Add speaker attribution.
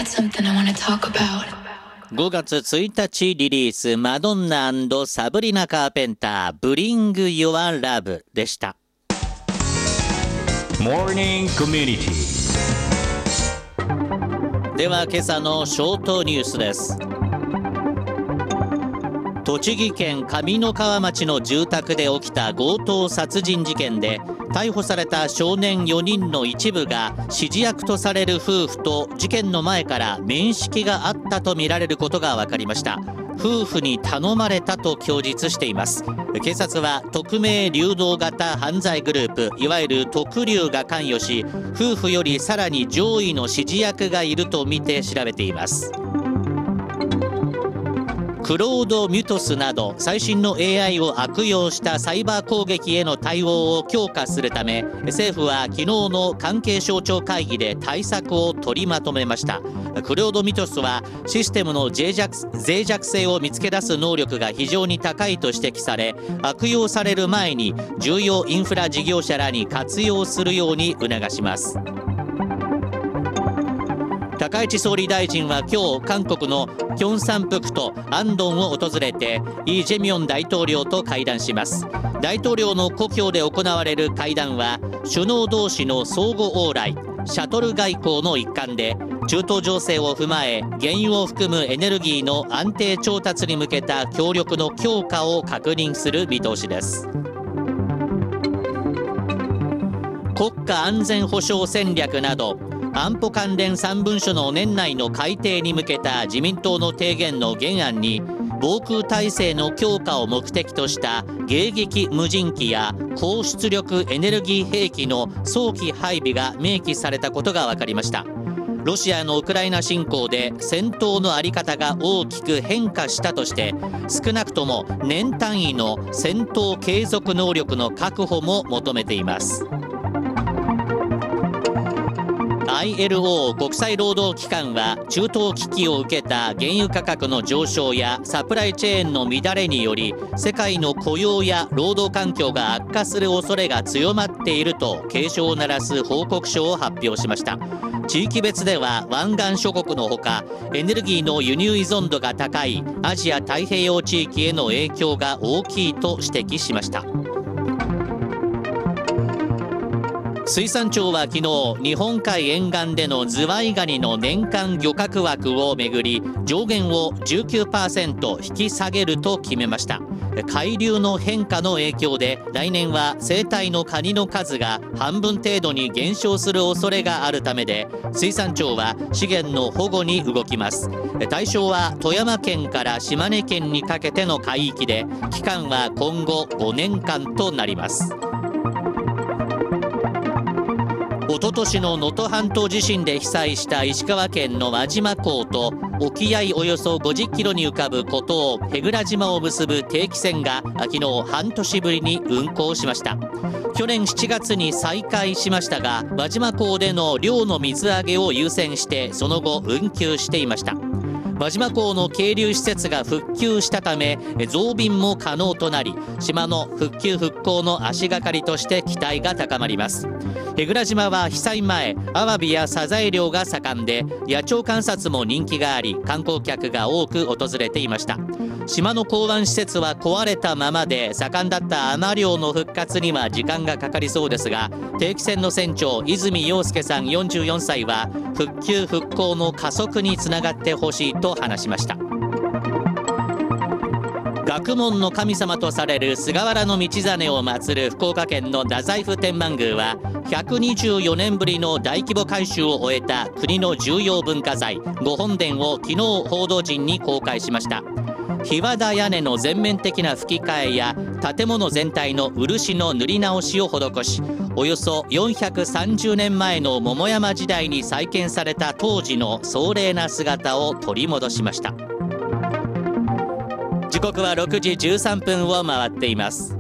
Speaker 1: 5月1日リリース、マドンナ&サブリナ・カーペンター、Bring Your Love でした。
Speaker 2: Morning Community。
Speaker 1: では今朝のショートニュースです。栃木県上三川町の住宅で起きた強盗殺人事件で、逮捕された少年4人の一部が指示役とされる夫婦と事件の前から面識があったとみられることが分かりました。夫婦に頼まれたと供述しています。警察は匿名流動型犯罪グループ、いわゆる特流が関与し、夫婦よりさらに上位の指示役がいるとみて調べています。クロード・ミュトスなど最新の AI を悪用したサイバー攻撃への対応を強化するため、政府は昨日の関係省庁会議で対策を取りまとめました。クロード・ミュトスはシステムの脆弱性を見つけ出す能力が非常に高いと指摘され、悪用される前に重要インフラ事業者らに活用するように促します。高市総理大臣は今日、韓国のキョンサンプクとアンドンを訪れてイ・ジェミョン大統領と会談します。大統領の故郷で行われる会談は首脳同士の相互往来、シャトル外交の一環で、中東情勢を踏まえ原油を含むエネルギーの安定調達に向けた協力の強化を確認する見通しです。国家安全保障戦略など安保関連3文書の年内の改定に向けた自民党の提言の原案に、防空体制の強化を目的とした迎撃無人機や高出力エネルギー兵器の早期配備が明記されたことが分かりました。ロシアのウクライナ侵攻で戦闘の在り方が大きく変化したとして、少なくとも年単位の戦闘継続能力の確保も求めています。ILO 国際労働機関は中東危機を受けた原油価格の上昇やサプライチェーンの乱れにより、世界の雇用や労働環境が悪化する恐れが強まっていると警鐘を鳴らす報告書を発表しました。地域別では湾岸諸国のほか、エネルギーの輸入依存度が高いアジア太平洋地域への影響が大きいと指摘しました。水産庁は昨日、日本海沿岸でのズワイガニの年間漁獲枠をめぐり、上限を 19% 引き下げると決めました。海流の変化の影響で来年は生態のカニの数が半分程度に減少する恐れがあるためで、水産庁は資源の保護に動きます。対象は富山県から島根県にかけての海域で、期間は今後5年間となります。おととしの能登半島地震で被災した石川県の輪島港と沖合およそ50キロに浮かぶ孤島舳倉島を結ぶ定期船が昨日半年ぶりに運航しました。去年7月に再開しましたが、輪島港での漁の水揚げを優先してその後運休していました。輪島港の係留施設が復旧したため増便も可能となり、島の復旧復興の足がかりとして期待が高まります。舳倉島は被災前、アワビやサザエ漁が盛んで野鳥観察も人気があり、観光客が多く訪れていました。島の港湾施設は壊れたままで、盛んだった海女漁の復活には時間がかかりそうですが、定期船の船長泉陽介さん44歳は復旧復興の加速につながってほしいと話しました。学問の神様とされる菅原道真を祀る福岡県の太宰府天満宮は、124年ぶりの大規模改修を終えた国の重要文化財御本殿を昨日報道陣に公開しました。檜皮屋根の全面的な吹き替えや建物全体の漆の塗り直しを施し、およそ430年前の桃山時代に再建された当時の壮麗な姿を取り戻しました。時刻は6時13分を回っています。